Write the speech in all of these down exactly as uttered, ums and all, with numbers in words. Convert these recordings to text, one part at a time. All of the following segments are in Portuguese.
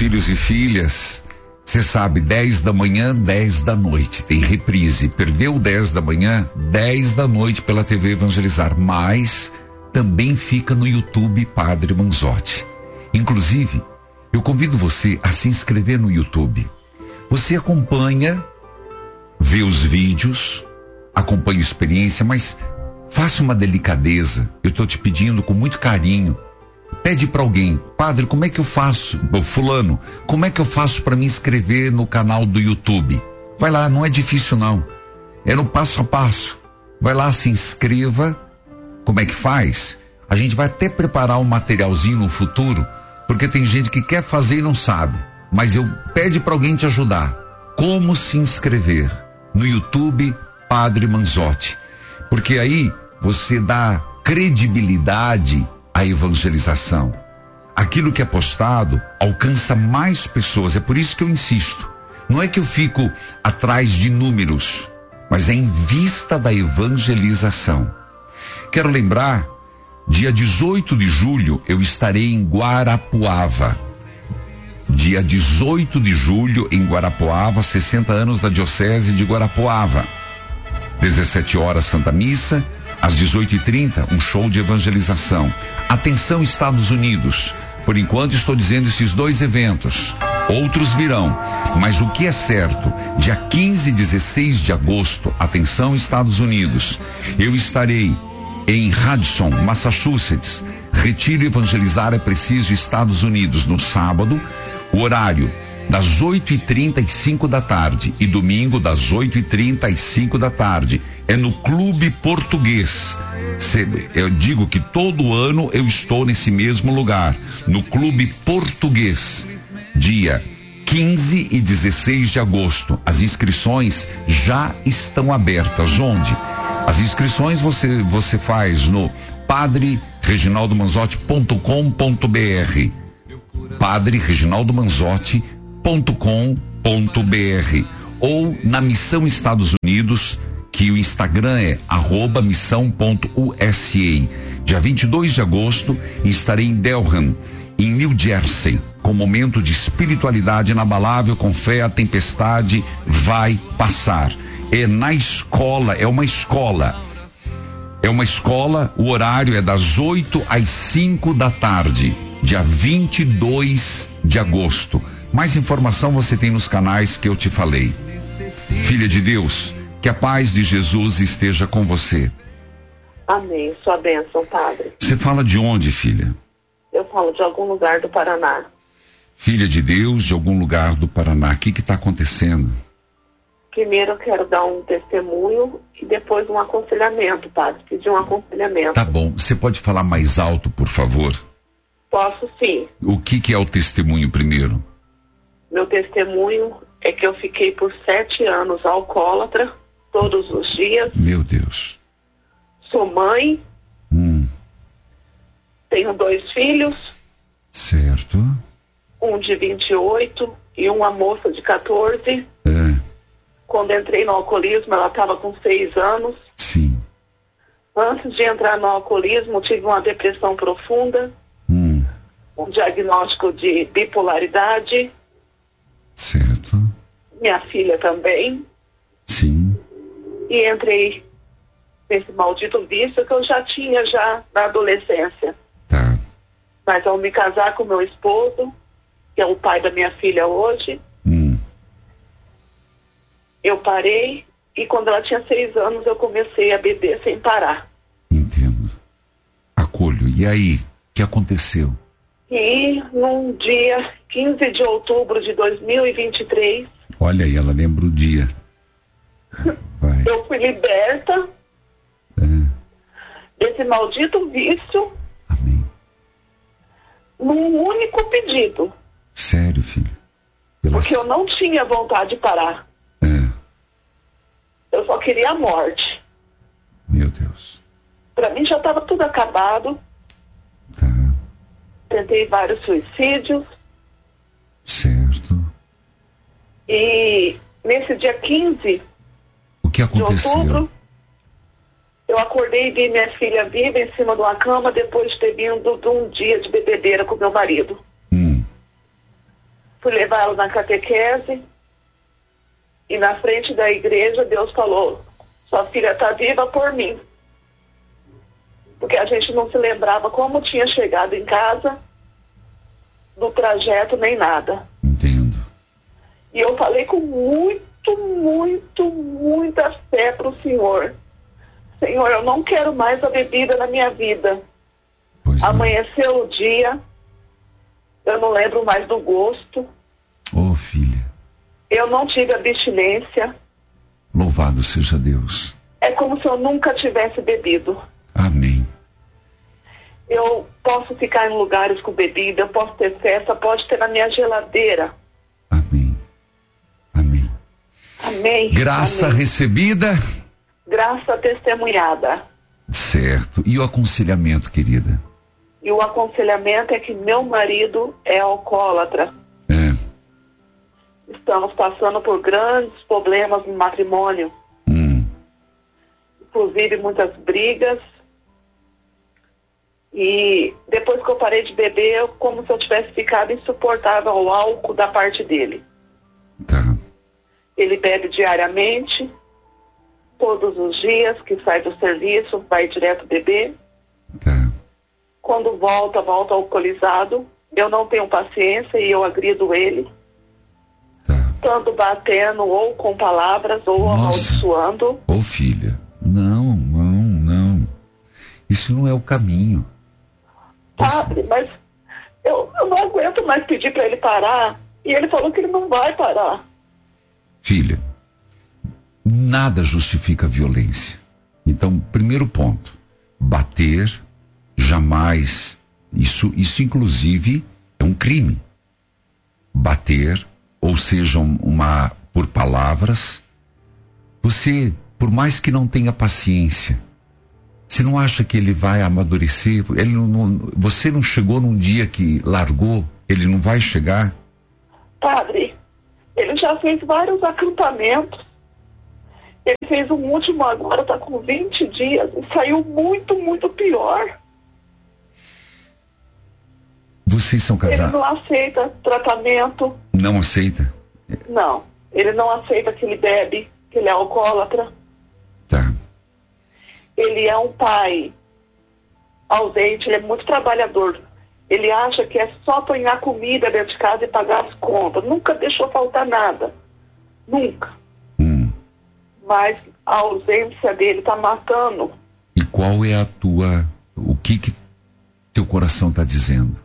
filhos e filhas, você sabe, dez da manhã, dez da noite, tem reprise. Perdeu dez da manhã, dez da noite pela T V Evangelizar, mas também fica no YouTube Padre Manzotti. Inclusive, eu convido você a se inscrever no YouTube. Você acompanha, vê os vídeos, acompanha a experiência, mas faça uma delicadeza. Eu estou te pedindo com muito carinho. Pede para alguém: padre, como é que eu faço? Fulano, como é que eu faço para me inscrever no canal do YouTube? Vai lá, não é difícil não. É no passo a passo. Vai lá, se inscreva. Como é que faz? A gente vai até preparar um materialzinho no futuro, porque tem gente que quer fazer e não sabe. Mas eu pede para alguém te ajudar. Como se inscrever no YouTube Padre Manzotti? Porque aí você dá credibilidade à evangelização. Aquilo que é postado alcança mais pessoas. É por isso que eu insisto. Não é que eu fico atrás de números, mas é em vista da evangelização. Quero lembrar, dia dezoito de julho eu estarei em Guarapuava. Dia dezoito de julho em Guarapuava, sessenta anos da Diocese de Guarapuava. dezessete horas Santa Missa, às dezoito e trinta um show de evangelização. Atenção, Estados Unidos. Por enquanto estou dizendo esses dois eventos. Outros virão, mas o que é certo, dia quinze e dezesseis de agosto, atenção, Estados Unidos, eu estarei em Hudson, Massachusetts. Retiro Evangelizar é Preciso, Estados Unidos, no sábado, o horário das oito e trinta e cinco da tarde, e domingo das oito e trinta e cinco da tarde. É no Clube Português. Eu digo que todo ano eu estou nesse mesmo lugar, no Clube Português, dia quinze e dezesseis de agosto. As inscrições já estão abertas. Onde? As inscrições você, você faz no padre reginaldo manzotti ponto com ponto br, padre reginaldo manzotti ponto com ponto br, ou na Missão Estados Unidos, que o Instagram é arroba missão ponto u s a. Dia vinte e dois de agosto estarei em Delham, em New Jersey, com momento de espiritualidade inabalável. Com fé a tempestade vai passar. É na escola, é uma escola. É uma escola, o horário é das oito às cinco da tarde, dia vinte e dois de agosto. Mais informação você tem nos canais que eu te falei. Filha de Deus, que a paz de Jesus esteja com você. Amém. Sua bênção, padre. Você fala de onde, filha? Eu falo de algum lugar do Paraná. Filha de Deus, de algum lugar do Paraná. O que que está acontecendo? Primeiro eu quero dar um testemunho e depois um aconselhamento, padre. Pedir um aconselhamento. Tá bom. Você pode falar mais alto, por favor? Posso, sim. O que que é o testemunho primeiro? Meu testemunho é que eu fiquei por sete anos alcoólatra, todos os dias. Meu Deus. Sou mãe. Hum. Tenho dois filhos. Certo. Um de vinte e oito e uma moça de catorze. É. Quando entrei no alcoolismo, ela estava com seis anos. Sim. Antes de entrar no alcoolismo, tive uma depressão profunda. Hum. Um diagnóstico de bipolaridade. Certo. Minha filha também. Sim. E entrei nesse maldito vício que eu já tinha já na adolescência. Tá. Mas ao me casar com meu esposo, que é o pai da minha filha hoje, Hum. eu parei, e quando ela tinha seis anos eu comecei a beber sem parar. Entendo. Acolho. E aí? O que aconteceu? E num dia quinze de outubro de dois mil e vinte e três... Olha aí, ela lembra o dia. Vai. Eu fui liberta É. desse maldito vício. Amém. Num único pedido. Sério, filho? Pela... Porque eu não tinha vontade de parar. É. Eu só queria a morte. Meu Deus. Pra mim já estava tudo acabado. Tá. Tentei vários suicídios. Certo. E nesse dia quinze O que de aconteceu? outubro, eu acordei e vi minha filha viva em cima de uma cama depois de ter vindo de um dia de bebedeira com meu marido. Hum. fui levar ela na catequese e na frente da igreja Deus falou: sua filha está viva por mim. Porque a gente não se lembrava como tinha chegado em casa, do trajeto nem nada. Entendo. E eu falei com muito, muito, muita fé para o Senhor. Senhor, eu não quero mais a bebida na minha vida. Pois não. Amanheceu o dia, eu não lembro mais do gosto. Oh, filha. Eu não tive abstinência. Louvado seja Deus. É como se eu nunca tivesse bebido. Amém. Eu posso ficar em lugares com bebida, eu posso ter festa, pode ter na minha geladeira. Amém. Amém. Amém. Graça Amém. recebida. Graça testemunhada. Certo. E o aconselhamento, querida? E o aconselhamento é que meu marido é alcoólatra. É. Estamos passando por grandes problemas no matrimônio. Hum. Inclusive muitas brigas. E depois que eu parei de beber, eu, como se eu tivesse ficado insuportável ao álcool da parte dele. Tá. Ele bebe diariamente, todos os dias que sai do serviço, vai direto beber. Tá. Quando volta, volta alcoolizado. Eu não tenho paciência e eu agrido ele. Tá. Tanto batendo ou com palavras ou Nossa. amaldiçoando. Ô, filha, não, não, não. Isso não é o caminho. Padre, mas eu, eu não aguento mais pedir para ele parar. E ele falou que ele não vai parar. Filha, nada justifica a violência. Então, primeiro ponto, bater jamais, isso, isso inclusive é um crime. Bater, ou seja, uma, por palavras, você, por mais que não tenha paciência, você não acha que ele vai amadurecer? Ele não, não, você não chegou num dia que largou, ele não vai chegar? Padre, ele já fez vários acampamentos. Ele fez um último agora, está com vinte dias, e saiu muito, muito pior. Vocês são Ele casados? não aceita tratamento. Não aceita? Não, ele não aceita que ele bebe, que ele é alcoólatra. Tá. Ele é um pai ausente, ele é muito trabalhador. Ele acha que é só apanhar comida dentro de casa e pagar as contas. Nunca deixou faltar nada. Nunca. Hum. Mas a ausência dele está matando. E qual é a tua... O que que teu coração está dizendo?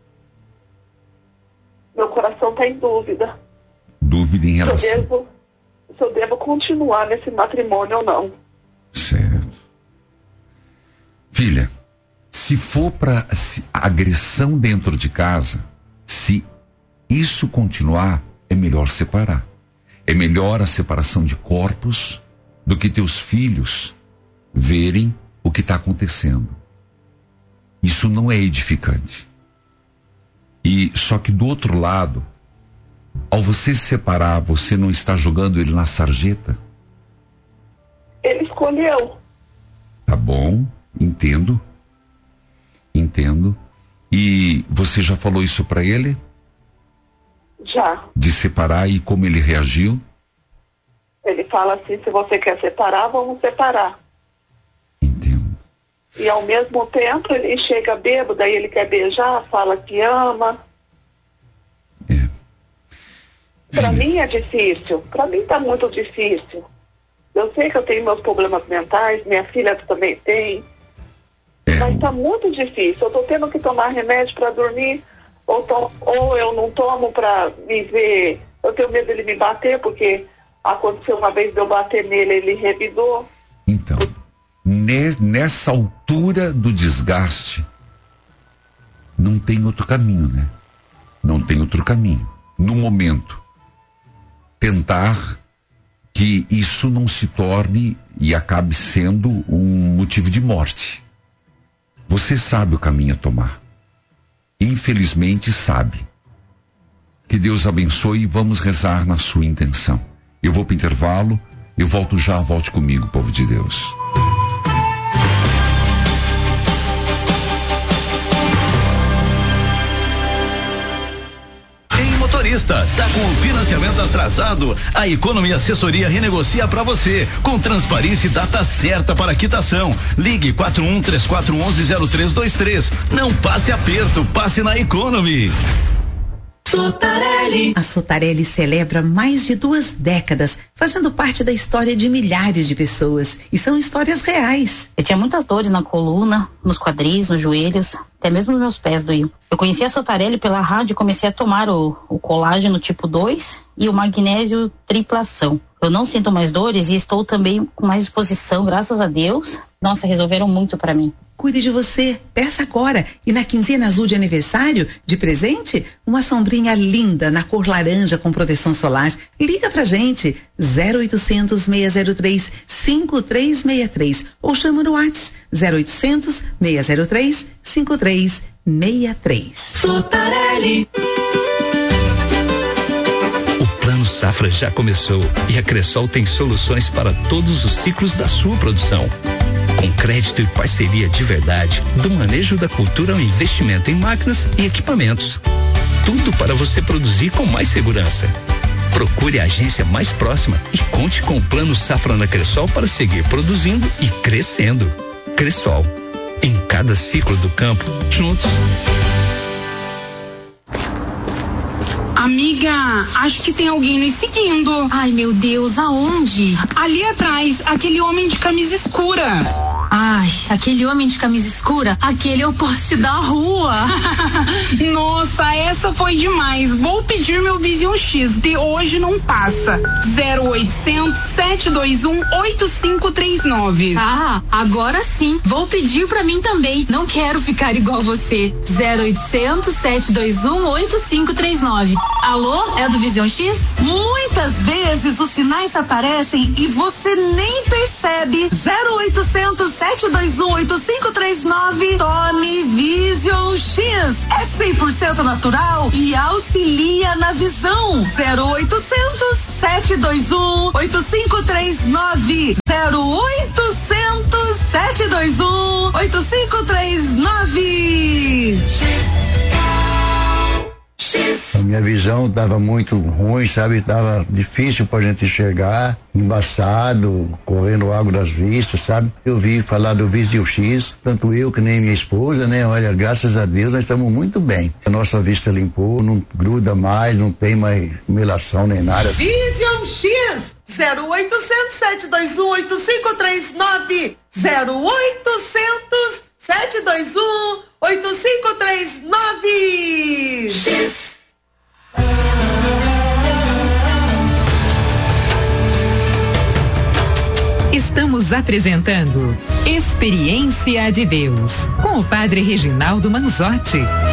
Meu coração está em dúvida. Dúvida em Se eu, relação... devo, se eu devo continuar nesse matrimônio ou não. Certo. Filha, se for para agressão dentro de casa, se isso continuar, é melhor separar. É melhor a separação de corpos do que teus filhos verem o que está acontecendo. Isso não é edificante. E só que do outro lado, ao você se separar, você não está jogando ele na sarjeta? Ele escolheu. Tá bom, entendo. Entendo. E você já falou isso para ele? Já. De separar, e como ele reagiu? Ele fala assim, se você quer separar, vamos separar. Entendo. E ao mesmo tempo ele chega bêbado, daí ele quer beijar, fala que ama. É. Para Filha, mim é difícil. Para mim tá muito difícil. Eu sei que eu tenho meus problemas mentais, minha filha também tem. é, Mas tá muito difícil. Eu tô tendo que tomar remédio para dormir, ou, to- ou eu não tomo para me ver. Eu tenho medo dele me bater, porque aconteceu uma vez de eu bater nele, ele revidou. Então, ne- nessa altura do desgaste, não tem outro caminho, né? Não tem outro caminho. No momento, tentar que isso não se torne e acabe sendo um motivo de morte. Você sabe o caminho a tomar. Infelizmente sabe. Que Deus abençoe e vamos rezar na sua intenção. Eu vou para o intervalo, eu volto já, volte comigo, povo de Deus. vista, tá com o financiamento atrasado? A Economy Assessoria renegocia para você, com transparência e data certa para quitação. Ligue quatro um três quatro um um zero três dois três. Não passe aperto, passe na Economy. Sotarelli. A Sotarelli celebra mais de duas décadas, fazendo parte da história de milhares de pessoas. E são histórias reais. Eu tinha muitas dores na coluna, nos quadris, nos joelhos, até mesmo nos meus pés doíam. Eu conheci a Sotarelli pela rádio e comecei a tomar o, o colágeno tipo dois e o magnésio triplação. Eu não sinto mais dores e estou também com mais disposição, graças a Deus. Nossa, resolveram muito para mim. Cuide de você, peça agora. E na quinzena azul de aniversário, de presente, uma sombrinha linda na cor laranja com proteção solar. Liga pra gente, zero oitocentos, seis zero três, cinco três seis três ou chama no WhatsApp, zero oitocentos, seis zero três, cinco três seis três. Sotarelli. O Plano Safra já começou e a Cressol tem soluções para todos os ciclos da sua produção. Com crédito e parceria de verdade, do manejo da cultura ao investimento em máquinas e equipamentos. Tudo para você produzir com mais segurança. Procure a agência mais próxima e conte com o Plano Safra na Cressol para seguir produzindo e crescendo. Cressol, em cada ciclo do campo, juntos. Amiga, acho que tem alguém nos seguindo. Ai, meu Deus, aonde? Ali atrás, aquele homem de camisa escura. Ai, aquele homem de camisa escura, aquele é o poste da rua. Nossa, essa foi demais. Vou pedir meu Vision X, de hoje não passa. zero oitocentos, sete dois um, oito cinco três nove. Ah, agora sim. Vou pedir pra mim também. Não quero ficar igual você. zero oitocentos, sete dois um, oito cinco três nove. Alô, é do Vision X? Muitas vezes os sinais aparecem e você nem percebe. zero oitocentos, sete dois um, oito cinco três nove. Tome Vision X. É cem por cento natural e auxilia na visão. zero oitocentos, sete dois um, oito cinco três nove. zero oitocentos, sete dois um, oito cinco três nove. A minha visão estava muito ruim, sabe? Tava difícil pra gente enxergar, embaçado, correndo água das vistas, sabe? Eu vi falar do Vision X, tanto eu que nem minha esposa, né? Olha, graças a Deus nós estamos muito bem. A nossa vista limpou, não gruda mais, não tem mais melação nem nada. Vision X, zero oitocentos, sete dois um, oito cinco três nove. zero oitocentos, sete dois um, oito cinco três nove. X. Estamos apresentando Experiência de Deus com o Padre Reginaldo Manzotti.